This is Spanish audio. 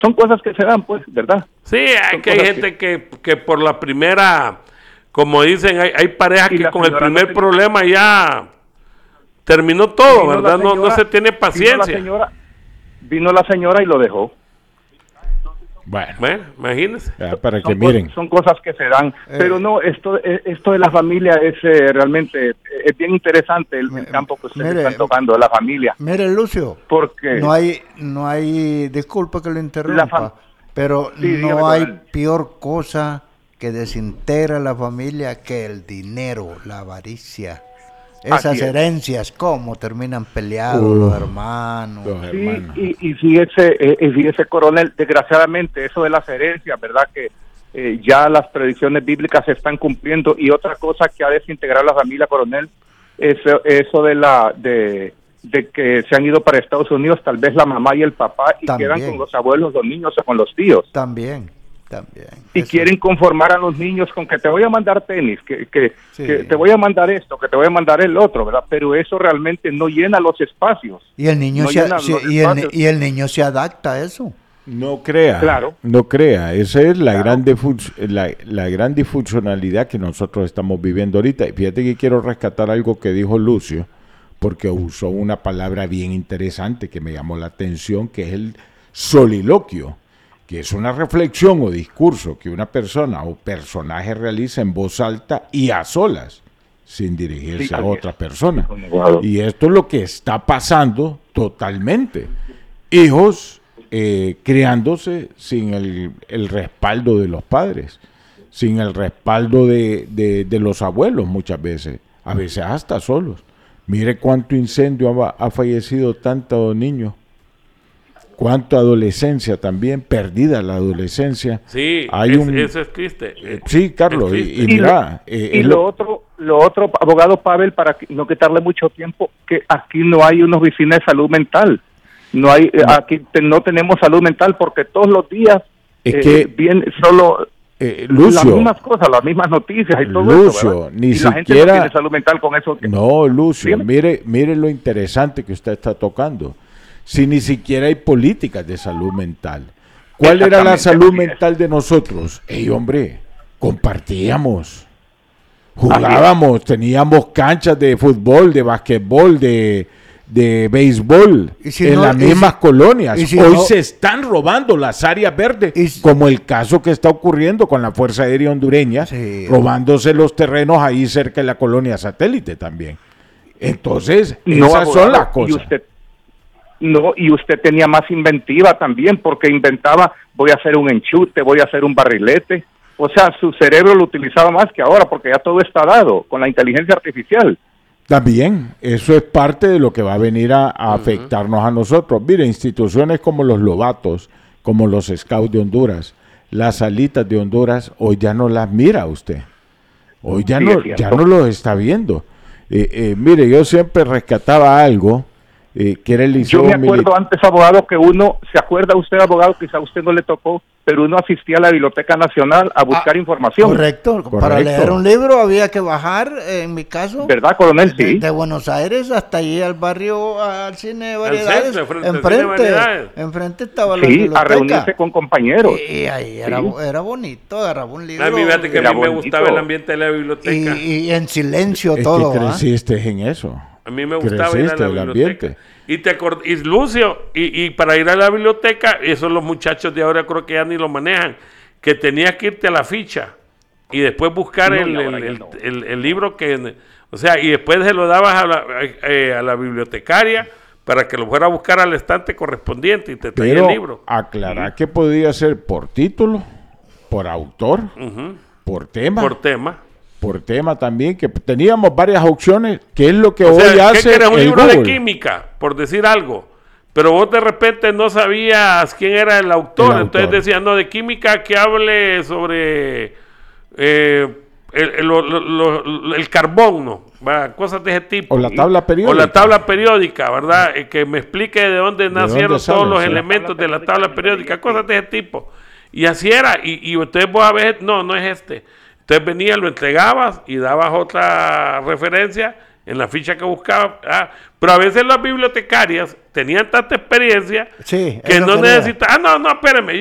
son cosas que se dan, pues, ¿verdad? Sí, hay gente que por la primera, como dicen, hay parejas que con el primer problema ya terminó todo, ¿verdad? No se tiene paciencia. Vino la señora y lo dejó. Bueno, imagínense. Para que miren. Son cosas que se dan, pero no, esto de la familia es realmente es bien interesante el campo que ustedes están tocando, de la familia. Mire, Lucio, porque no hay, disculpa que lo interrumpa, pero sí, no hay peor cosa que desintegra la familia que el dinero, la avaricia. Esas herencias, cómo terminan peleados los hermanos. Sí, y fíjese, coronel, desgraciadamente eso de las herencias, ¿verdad? Que ya las predicciones bíblicas se están cumpliendo, y otra cosa que ha desintegrado la familia, coronel, es eso de que se han ido para Estados Unidos, tal vez la mamá y el papá, y también quedan con los abuelos, los niños o con los tíos. También. Y quieren conformar a los niños con que te voy a mandar tenis, que te voy a mandar esto, que te voy a mandar el otro, ¿verdad? Pero eso realmente no llena los espacios. Y el niño el niño se adapta a eso. No crea, claro. No crea. Esa es la gran disfuncionalidad que nosotros estamos viviendo ahorita. Y fíjate que quiero rescatar algo que dijo Lucio, porque usó una palabra bien interesante que me llamó la atención, que es el soliloquio, que es una reflexión o discurso que una persona o personaje realiza en voz alta y a solas, sin dirigirse a otra persona. Y esto es lo que está pasando totalmente. Hijos criándose sin el respaldo de los padres, sin el respaldo de los abuelos muchas veces, a veces hasta solos. Mire cuánto incendio ha fallecido tantos niños. Cuánto adolescencia también, perdida la adolescencia. Sí, eso es triste. Sí, Carlos, y mira... lo otro, abogado Pavel, para no quitarle mucho tiempo, que aquí no hay una oficina de salud mental. Aquí no tenemos salud mental, porque todos los días viene solo... Lucio, las mismas cosas, las mismas noticias y todo Lucio, eso, ni y siquiera... la gente no tiene salud mental con eso. No, Lucio, mire lo interesante que usted está tocando. Si ni siquiera hay políticas de salud mental. ¿Cuál era la salud mental de nosotros? Hombre, compartíamos, jugábamos, teníamos canchas de fútbol, de basquetbol, de béisbol en las mismas colonias. Hoy se están robando las áreas verdes, como el caso que está ocurriendo con la Fuerza Aérea Hondureña, robándose los terrenos ahí cerca de la colonia Satélite también. Entonces, esas son las cosas. Y usted tenía más inventiva también, porque inventaba, voy a hacer un enchute, voy a hacer un barrilete. O sea, su cerebro lo utilizaba más que ahora, porque ya todo está dado con la inteligencia artificial. También, eso es parte de lo que va a venir a afectarnos a nosotros. Mire, instituciones como los Lobatos, como los Scouts de Honduras, las Salitas de Honduras, hoy ya no las mira usted. Hoy ya no los está viendo. Mire, yo siempre rescataba algo, que era el liceo militar. Yo me acuerdo antes, abogado, que ¿se acuerda usted, abogado? Quizá a usted no le tocó, pero uno asistía a la Biblioteca Nacional a buscar información. Correcto. Para leer un libro había que bajar, en mi caso. ¿Verdad, coronel? Sí. De Buenos Aires hasta allí al barrio, al Cine de Variedades. Enfrente estaba la biblioteca. A reunirse con compañeros. Y ahí era bonito, agarraba un libro. A mí me gustaba el ambiente de la biblioteca. Y en silencio todo. Que creciste en eso. A mí me gustaba ir a la biblioteca. Y Lucio, y para ir a la biblioteca, eso los muchachos de ahora creo que ya ni lo manejan, que tenías que irte a la ficha y después buscar el libro que... O sea, y después se lo dabas a la bibliotecaria para que lo fuera a buscar al estante correspondiente y te traía el libro. Aclarar que podía ser por título, por autor, por tema. Por tema también, que teníamos varias opciones, que es lo que hoy hace que era un libro Google. De química, por decir algo, pero vos de repente no sabías quién era el autor. Entonces decían, no, de química que hable sobre el carbón, ¿no? Cosas de ese tipo. O la tabla periódica. ¿Verdad? Que me explique de dónde nacieron todos los elementos de la tabla periódica, cosas de ese tipo. Y así era, y ustedes vos a ver, no es este. Entonces venía, lo entregabas y dabas otra referencia en la ficha que buscaba. Pero a veces las bibliotecarias tenían tanta experiencia que no necesitaban. No, espéreme.